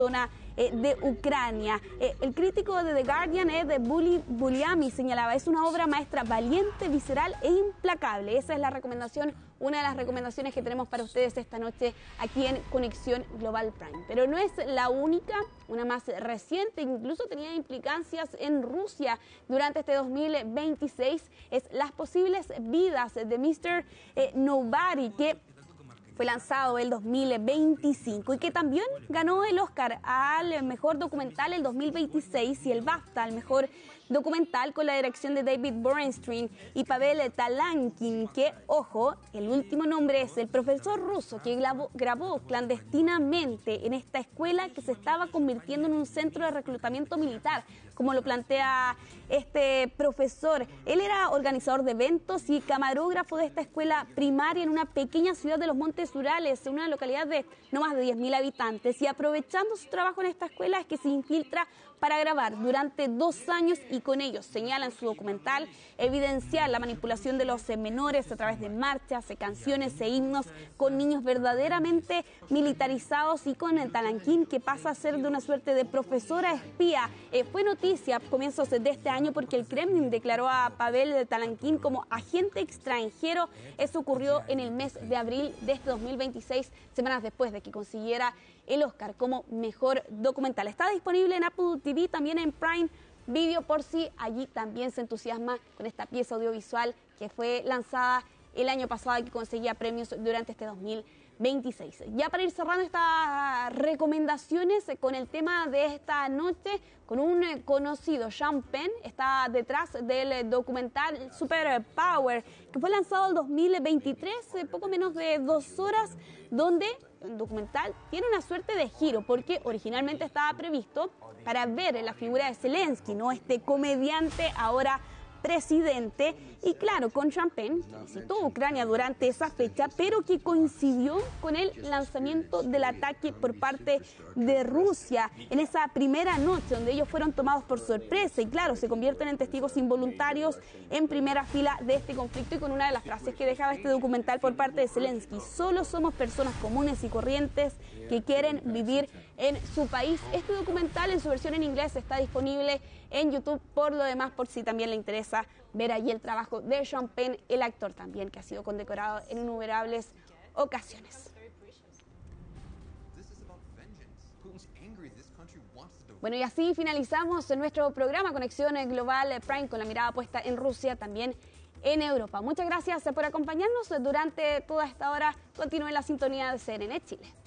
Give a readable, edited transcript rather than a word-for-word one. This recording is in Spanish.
zona de Ucrania. El crítico de The Guardian, Ed Buliami, señalaba: es una obra maestra valiente, visceral e implacable. Esa es la recomendación, una de las recomendaciones que tenemos para ustedes esta noche aquí en Conexión Global Prime. Pero no es la única, una más reciente, incluso tenía implicancias en Rusia durante este 2026, es Las posibles vidas de Mr. Nobody, que fue lanzado el 2025 y que también ganó el Oscar al mejor documental el 2026 y el BAFTA al mejor documental, con la dirección de David Borenstein y Pavel Talankin, que, ojo, el último nombre es el profesor ruso que grabó clandestinamente en esta escuela que se estaba convirtiendo en un centro de reclutamiento militar, como lo plantea este profesor. Él era organizador de eventos y camarógrafo de esta escuela primaria en una pequeña ciudad de los Montes Urales, en una localidad de no más de 10.000 habitantes, y aprovechando su trabajo en esta escuela es que se infiltra para grabar durante 2 años y con ellos, señala en su documental, evidenciar la manipulación de los menores a través de marchas, canciones e himnos con niños verdaderamente militarizados, y con el Talankin, que pasa a ser de una suerte de profesora espía. Fue noticia a comienzos de este año porque el Kremlin declaró a Pavel Talankin como agente extranjero. Eso ocurrió en el mes de abril de este 2026, semanas después de que consiguiera el Oscar como mejor documental. Está disponible en Apple TV, también en Prime Video, por si allí también se entusiasma con esta pieza audiovisual que fue lanzada el año pasado y que conseguía premios durante este 2026. Ya para ir cerrando estas recomendaciones con el tema de esta noche, con un conocido, Sean Penn, está detrás del documental Super Power, que fue lanzado en 2023, poco menos de 2 horas, donde el documental tiene una suerte de giro, porque originalmente estaba previsto para ver la figura de Zelensky, ¿no? Este comediante ahora presidente, y claro, con Sean Penn, que visitó Ucrania durante esa fecha, pero que coincidió con el lanzamiento del ataque por parte de Rusia en esa primera noche, donde ellos fueron tomados por sorpresa y claro, se convierten en testigos involuntarios en primera fila de este conflicto, y con una de las frases que dejaba este documental por parte de Zelensky: solo somos personas comunes y corrientes que quieren vivir en su país. Este documental en su versión en inglés está disponible en YouTube, por lo demás, por si también le interesa ver allí el trabajo de Sean Penn, el actor también, que ha sido condecorado en innumerables ocasiones. Bueno, y así finalizamos nuestro programa Conexión Global Prime, con la mirada puesta en Rusia, también en Europa. Muchas gracias por acompañarnos durante toda esta hora. Continúen la sintonía de CNN Chile.